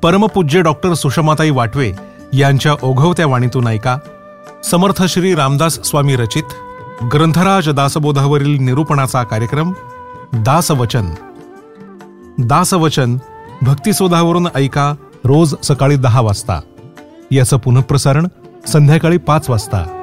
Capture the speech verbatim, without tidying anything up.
परमपूज्य डॉक्टर सुषमाताई वाटवे यांच्या ओघवत्या वाणीतून ऐका समर्थ श्री रामदास स्वामी रचित ग्रंथराज दासबोधावरील निरूपणाचा कार्यक्रम दासवचन. दासवचन भक्तिसोधावरून ऐका रोज सकाळी दहा वाजता. याचं पुनःप्रसारण संध्याकाळी पाच वाजता.